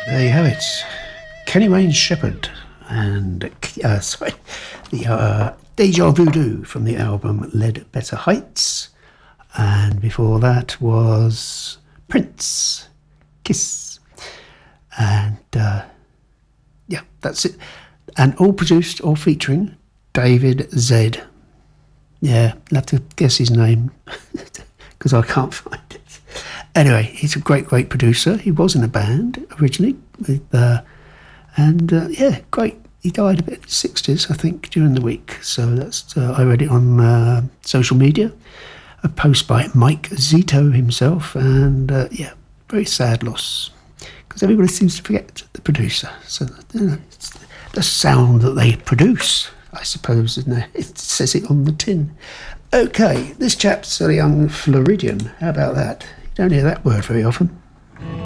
There you have it. Kenny Wayne Shepherd and Deja Voodoo from the album Ledbetter Heights. And before that was Prince, Kiss. And yeah, that's it. And all produced or featuring David Z. Yeah, you'll have to guess his name because I can't find it. Anyway, he's a great producer. He was in a band originally, with, yeah, great. He died a bit in his 60s, I think, during the week. So that's I read it on social media, a post by Mike Zito himself, and yeah, very sad loss because everybody seems to forget the producer. So you know, it's the sound that they produce, I suppose, isn't it? It says it on the tin. Okay, this chap's a young Floridian. How about that? You don't hear that word very often.